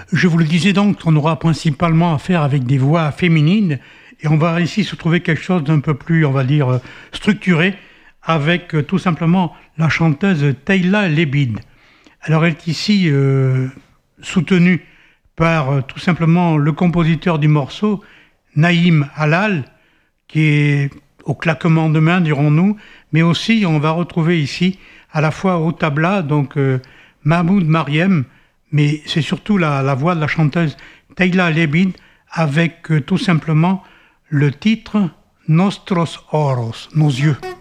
Je vous le disais donc, on aura principalement affaire avec des voix féminines et on va ici se trouver quelque chose d'un peu plus, on va dire, structuré avec tout simplement la chanteuse Tayla Lebid. Alors elle est ici soutenue par tout simplement le compositeur du morceau, Naïm Halal, qui est au claquement de main, dirons-nous, mais aussi on va retrouver ici à la fois au tabla, donc Mahmoud Mariem, mais c'est surtout la voix de la chanteuse Tayla Lebid avec tout simplement le titre Nostros Oros, nos yeux.